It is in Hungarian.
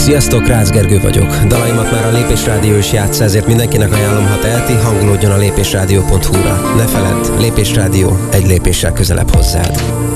Sziasztok, Rácz Gergő vagyok. Dalaimat már a Lépés Rádió is játssza, ezért mindenkinek ajánlom, ha teheti, hangolódjon a lépésrádió.hu-ra. Ne feledd, Lépés Rádió, egy lépéssel közelebb hozzád.